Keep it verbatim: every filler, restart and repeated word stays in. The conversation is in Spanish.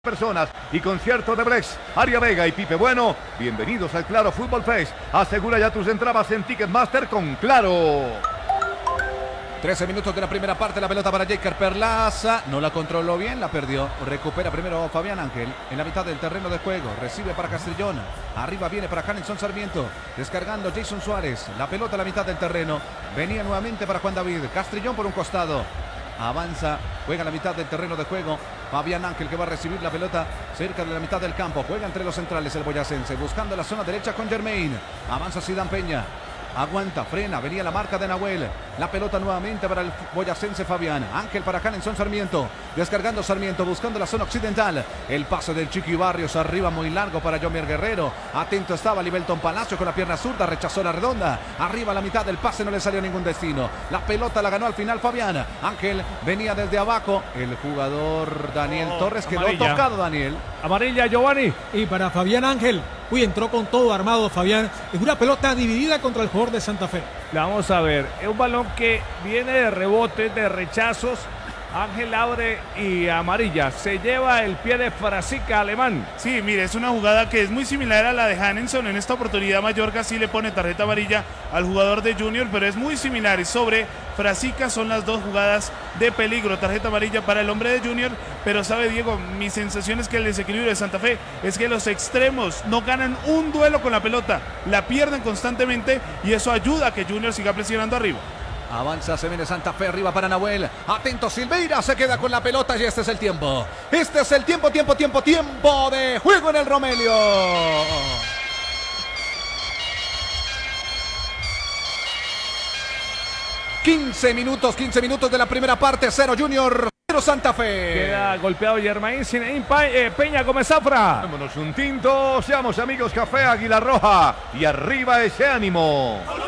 Personas y concierto de Brex, Aria Vega y Pipe Bueno. Bienvenidos al Claro Fútbol Fest. Asegura ya tus entradas en Ticketmaster con Claro. trece minutos de la primera parte, la pelota para Jaker Perlaza, no la controló bien, la perdió, recupera primero Fabián Ángel en la mitad del terreno de juego, recibe para Castrillón, arriba viene para Hanelson Sarmiento, descargando Jason Suárez, la pelota a la mitad del terreno, venía nuevamente para Juan David, Castrillón por un costado, avanza, juega a la mitad del terreno de juego, Fabián Ángel que va a recibir la pelota cerca de la mitad del campo, juega entre los centrales el boyacense, buscando la zona derecha con Germain, avanza Zidane Peña, aguanta, frena, venía la marca de Nahuel, la pelota nuevamente para el boyacense Fabián Ángel para Hanelson Sarmiento, descargando Sarmiento, buscando la zona occidental, el pase del Chiqui Barrios, arriba muy largo para Jomier Guerrero, atento estaba Libelton Palacio con la pierna zurda, rechazó la redonda, arriba a la mitad del pase, no le salió ningún destino, la pelota la ganó al final Fabián Ángel, venía desde abajo, el jugador Daniel oh, Torres quedó amarilla. Tocado Daniel. Amarilla Giovanni. Y para Fabián Ángel, uy, entró con todo armado Fabián, es una pelota dividida contra el jugador de Santa Fe. La vamos a ver, es un balón que viene de rebotes, de rechazos. Ángel abre y amarilla, se lleva el pie de Frasica alemán. Sí, mire, es una jugada que es muy similar a la de Hanelson. En esta oportunidad Mallorca sí le pone tarjeta amarilla al jugador de Junior, pero es muy similar. Y sobre Frasica son las dos jugadas de peligro, tarjeta amarilla para el hombre de Junior. Pero sabe Diego, mi sensación es que el desequilibrio de Santa Fe es que los extremos no ganan un duelo con la pelota, la pierden constantemente y eso ayuda a que Junior siga presionando arriba. Avanza, se viene Santa Fe arriba para Nahuel. Atento Silveira, se queda con la pelota y este es el tiempo. Este es el tiempo, tiempo, tiempo, tiempo de juego en el Romelio. quince minutos, quince minutos de la primera parte, cero Junior, cero Santa Fe. Queda golpeado Germain sin eh, Peña come Zafra. Vámonos un tinto, seamos amigos, café Águila Roja y arriba ese ánimo.